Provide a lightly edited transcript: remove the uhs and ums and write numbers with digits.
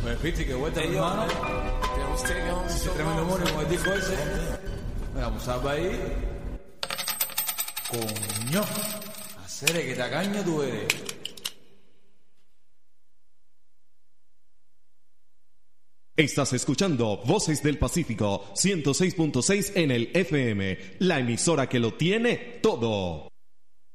Pues viste que vuelta, mi hermano. Ese tremendo mono con el disco ese. Vamos a ver ahí. Coño. Hacer que tacaño tú eres. Estás escuchando Voces del Pacífico 106.6 en el FM, la emisora que lo tiene todo.